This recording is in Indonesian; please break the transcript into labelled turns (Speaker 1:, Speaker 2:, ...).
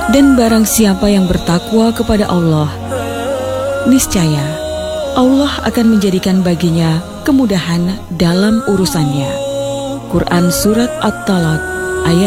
Speaker 1: Dan barang siapa yang bertakwa kepada Allah, niscaya Allah akan menjadikan baginya kemudahan dalam urusannya. Quran Surat At-Talaq ayat